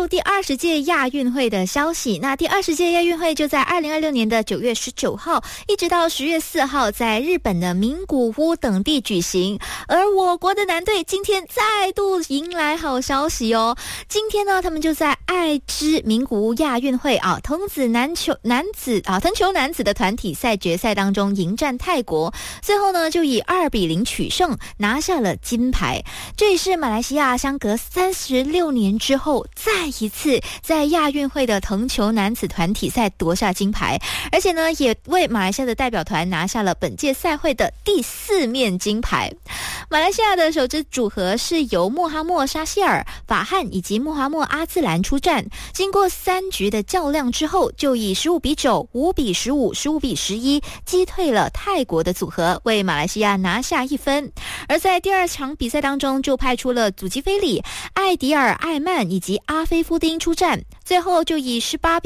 入第20届亚运会的消息。那第20届亚运会就在2026年的9月19号一直到10月4号在日本的名古屋等地举行。而我国的男队今天再度迎来好消息哦。今天呢，他们就在爱知名古屋亚运会藤球男子的团体赛决赛当中迎战泰国，最后呢就以2-0取胜，拿下了金牌。这也是马来西亚相隔36年之后再一次在亚运会的藤球男子团体赛夺下金牌，而且呢也为马来西亚的代表团拿下了本届赛会的第4面金牌。马来西亚的首支组合是由穆哈默沙希尔、法汉以及穆哈默阿兹兰出战，经过3局的较量之后，就以15-9、5-15、15-11击退了泰国的组合，为马来西亚拿下1分。而在第2场比赛当中，就派出了祖基菲里、艾迪尔艾曼以及阿菲夫丁出战，最后就以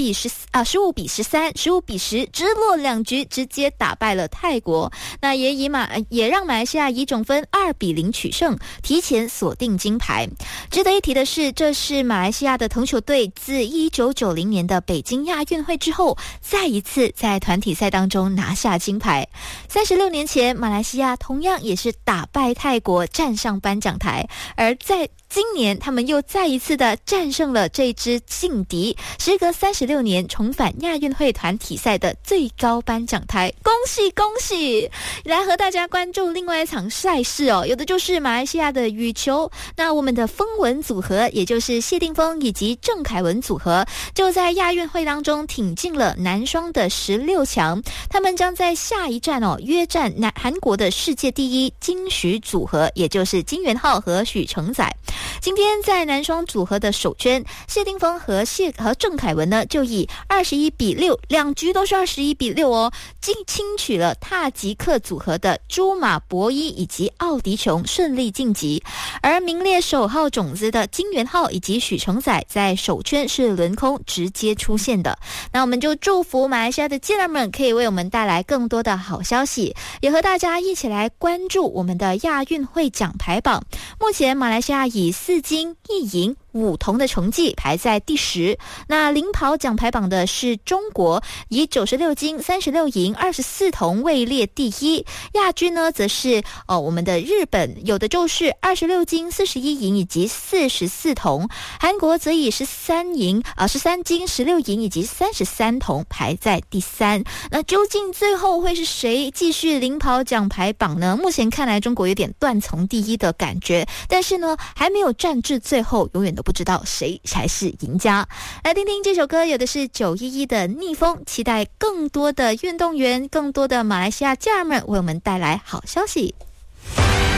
15-13、15-10直落2局直接打败了泰国。那也让马来西亚以总分2-0取胜，提前锁定金牌。值得一提的是，这是马来西亚的藤球队自1990年的北京亚运会之后，再一次在团体赛当中拿下金牌。36年前，马来西亚同样也是打败泰国，站上颁奖台，而在今年他们又再一次的战胜了这支劲敌，时隔36年重返亚运会团体赛的最高颁奖台，恭喜恭喜！来和大家关注另外一场赛事哦，有的就是马来西亚的羽球。那我们的风文组合，也就是谢定峰以及郑凯文组合，就在亚运会当中挺进了男双的16强，他们将在下一站约战韩国的世界第一金许组合，也就是金元浩和许承载。今天在男双组合的首圈，谢定峰和郑凯文呢就以21-6，两局都是21-6哦，轻取了塔吉克组合的朱马博伊以及奥迪琼，顺利晋级。而名列首号种子的金元浩以及许承载在首圈是轮空直接出现的。那我们就祝福马来西亚的健儿们可以为我们带来更多的好消息，也和大家一起来关注我们的亚运会奖牌榜。目前马来西亚以4金1银5铜的成绩排在第10。那领跑奖牌榜的是中国，以96金36银24铜位列第1。亚军呢则是我们的日本，有的就是26金41银以及44铜。韩国则以13金16银以及33铜排在第3。那究竟最后会是谁继续领跑奖牌榜呢？目前看来中国有点断层第一的感觉，但是呢还没有战至最后，永远都不知道谁才是赢家。来听听这首歌，有的是911的逆风，期待更多的运动员，更多的马来西亚健儿们为我们带来好消息。